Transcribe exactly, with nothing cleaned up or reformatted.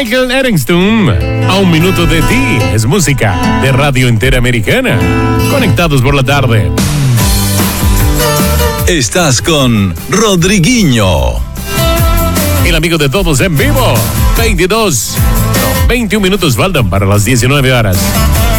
Michael Eringstone, a un minuto de ti, es música de Radio Interamericana. Conectados por la tarde. Estás con Rodriguinho. El amigo de todos en vivo. veintidós, no, veintiún minutos faltan para las diecinueve horas.